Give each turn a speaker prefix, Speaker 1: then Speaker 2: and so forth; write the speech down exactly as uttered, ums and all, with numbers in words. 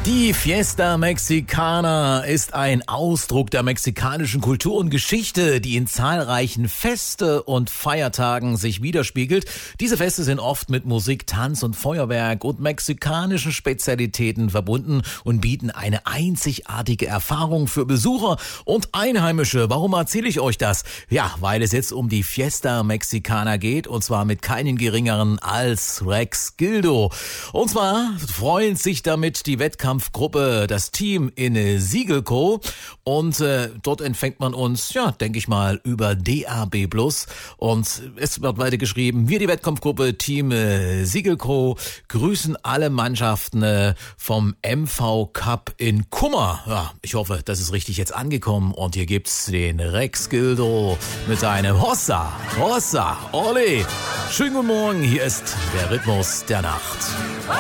Speaker 1: Die Fiesta Mexicana ist ein Ausdruck der mexikanischen Kultur und Geschichte, die in zahlreichen Feste und Feiertagen sich widerspiegelt. Diese Feste sind oft mit Musik, Tanz und Feuerwerk und mexikanischen Spezialitäten verbunden und bieten eine einzigartige Erfahrung für Besucher und Einheimische. Warum erzähle ich euch das? Ja, weil es jetzt um die Fiesta Mexicana geht, und zwar mit keinen geringeren als Rex Gildo. Und zwar freuen sich damit die Wettkampf Gruppe, das Team in Siegelco, und äh, dort empfängt man uns, ja, denke ich mal, über D A B plus, und es wird weiter geschrieben: Wir, die Wettkampfgruppe Team äh, Siegelco, grüßen alle Mannschaften äh, vom M V Cup in Kummer. Ja, ich hoffe, das ist richtig jetzt angekommen, und hier gibt's den Rex Gildo mit seinem Hossa, Hossa, Ole. Schönen guten Morgen, hier ist der Rhythmus der Nacht.